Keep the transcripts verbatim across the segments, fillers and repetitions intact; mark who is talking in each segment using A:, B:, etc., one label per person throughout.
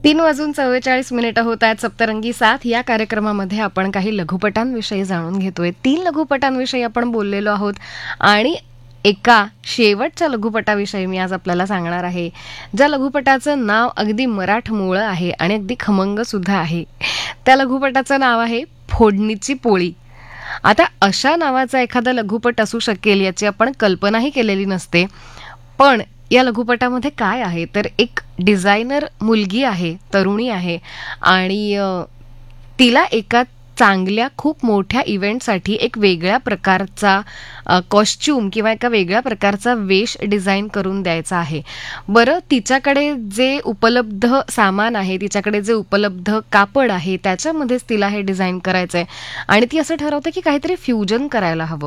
A: तीन वाजून चव्वेचाळीस मिनिटं होत आहेत. सप्तरंगी साथ या कार्यक्रमामध्ये आपण काही लघुपटांविषयी जाणून घेतोय. तीन लघुपटांविषयी आपण बोललेलो आहोत आणि एका शेवटच्या लघुपटाविषयी मी आज आपल्याला सांगणार आहे, ज्या लघुपटाचं नाव अगदी मराठमोळं आहे आणि अगदी खमंग सुद्धा आहे. त्या लघुपटाचं नाव आहे फोडणीची पोळी. आता अशा नावाचा एखादा लघुपट असू शकेल याची आपण कल्पनाही केलेली नसते. पण या लघुपटामध्ये काय आहे तर एक डिझायनर मुलगी आहे, तरुणी आहे आणि अ, तिला एका चांगल्या खूप मोठ्या इव्हेंटसाठी एक वेगळ्या प्रकारचा कॉस्च्यूम किंवा एका वेगळ्या प्रकारचा वेश डिझाईन करून द्यायचा आहे. बरं, तिच्याकडे जे उपलब्ध सामान आहे, तिच्याकडे जे उपलब्ध कापड आहे त्याच्यामध्येच तिला हे डिझाईन करायचं आहे आणि ती असं ठरवते की काहीतरी फ्युजन करायला हवं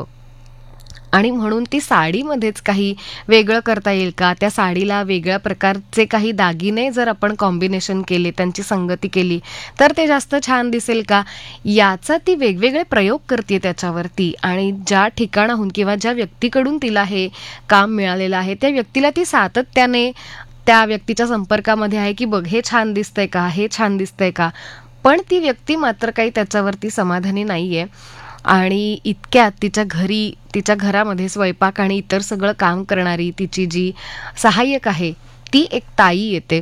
A: आणि म्हणून ती साडीमध्येच काही वेगळं करता येईल का, त्या साडीला वेगळ्या प्रकारचे काही दागिने जर आपण कॉम्बिनेशन केले, त्यांची संगती केली तर ते जास्त छान दिसेल का, याचा ती वेगवेगळे प्रयोग करते त्याच्यावरती. आणि ज्या ठिकाणाहून किंवा ज्या व्यक्तीकडून तिला हे काम मिळालेलं आहे त्या व्यक्तीला ती सातत्याने त्या व्यक्तीच्या संपर्कामध्ये आहे की बघ हे छान दिसतंय का, हे छान दिसतंय का. पण ती व्यक्ती मात्र काही त्याच्यावरती समाधानी नाहीये आणि इतक्यात तिच्या घरी तिच्या घरामध्ये स्वयंपाक आणि इतर सगळं काम करणारी तिची जी सहाय्यक आहे ती एक ताई येते,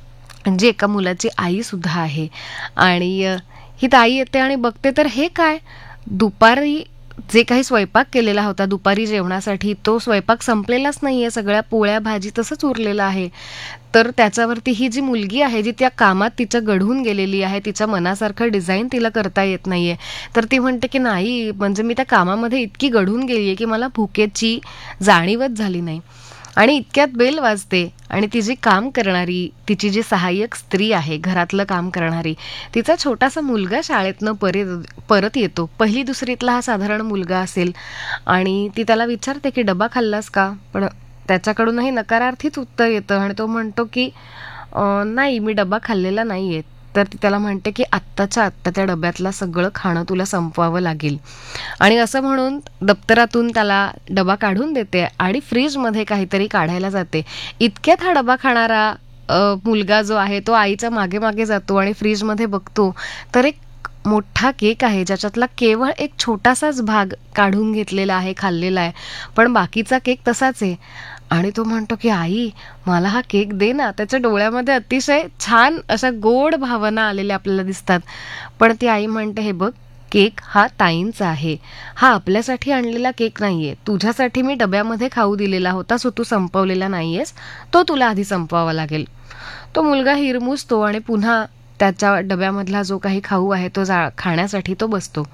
A: जी एका मुलाची आई सुद्धा आहे. आणि अ, ही ताई येते आणि बघते तर हे काय, दुपारी जे काही स्वयंपाक केलेला होता दुपारी जेवणासाठी तो स्वयंपाक संपलेलाच नाहीये, सगळ्या पोळ्या भाजी तसंच उरलेलं आहे. तर त्याच्यावरती ही जी मुलगी आहे जी त्या कामात तिच्या गढून गेलेली आहे, तिच्या मनासारखं डिझाईन तिला करता येत नाहीये, तर ती म्हणते की नाही, म्हणजे मी त्या कामामध्ये इतकी गढून गेली आहे की मला भुकेची जाणीवच झाली नाही. आणि इतक्यात बेल वाजते आणि ती जी काम करणारी तिची जी सहाय्यक स्त्री आहे, घरातलं काम करणारी, तिचा छोटासा मुलगा शाळेतनं परत परत येतो. पहिली दुसरीतला हा साधारण मुलगा असेल आणि ती त्याला विचारते की डबा खाल्लास का, पण त्याच्याकडूनही नकारार्थीच उत्तर येतं आणि तो म्हणतो की "अं, नाही, मी डबा खाल्लेला नाहीये." तर ती त्याला म्हणते की आत्ताच्या आत्ता त्या डब्यातलं सगळं खाणं तुला संपवावं लागेल. आणि असं म्हणून दप्तरातून त्याला डबा काढून देते आणि फ्रीजमध्ये काहीतरी काढायला जाते. इतक्यात हा डबा खाणारा अ, मुलगा जो आहे तो आईच्या मागे मागे जातो आणि फ्रीजमध्ये बघतो तर एक मोठा केक आहे ज्याच्यातला केवळ एक छोटासाच भाग काढून घेतलेला आहे, खाल्लेला आहे, पण बाकीचा केक तसाच आहे. आणि तो म्हणतो की आई, मला हा केक दे ना. त्याच्या डोळ्यामध्ये अतिशय छान अशा गोड भावना आलेल्या आपल्याला दिसतात. पण ती आई म्हणते, हे बघ, केक हा ताईंचा आहे, हा आपल्यासाठी आणलेला केक नाहीये, तुझ्यासाठी मी डब्यामध्ये खाऊ दिलेला होता, सो तू संपवलेला नाहीयेस, तो तुला आधी संपवावा लागेल. तो मुलगा हिरमुसतो आणि पुन्हा त्याच्या डब्यामधला जो काही खाऊ आहे तो जा खाण्यासाठी तो बसतो.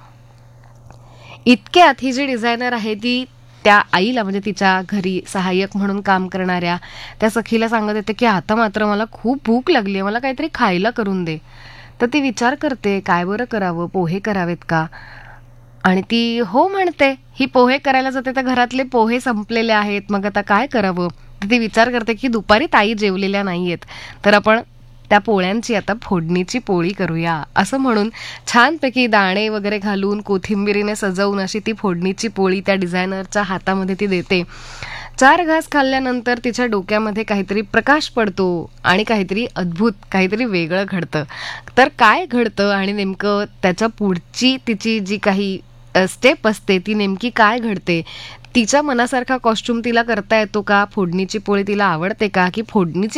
A: इतक्यात ही जी डिझायनर आहे ती त्या आईला, म्हणजे तिच्या घरी सहाय्यक म्हणून काम करणाऱ्या त्या सखीला सांगत येते की आता मात्र मला खूप भूक लागली आहे, मला काहीतरी खायला करून दे. तर ती विचार करते काय बरं करावं, पोहे करावेत का, आणि ती हो म्हणते. ही पोहे करायला जाते तर घरातले पोहे संपलेले आहेत, मग आता काय करावं. तर ती विचार करते की दुपारी ताई जेवलेल्या नाहीयेत, तर आपण त्या पोळ्यांची आता फोडणीची पोळी करूया. असं म्हणून छानपैकी दाणे वगैरे घालून कोथिंबिरीने सजवून अशी ती फोडणीची पोळी त्या डिझायनरच्या हातामध्ये ती देते. चार घास खाल्ल्यानंतर तिच्या डोक्यामध्ये काहीतरी प्रकाश पडतो आणि काहीतरी अद्भुत, काहीतरी वेगळं घडतं. तर काय घडतं आणि नेमकं त्याच्या पुढची तिची जी काही स्टेप असते ती नेमकी काय घडते, तिच्या मनासारखा कॉस्ट्युम तिला करता येतो का, फोडणीची पोळी तिला आवडते का, की फोडणीची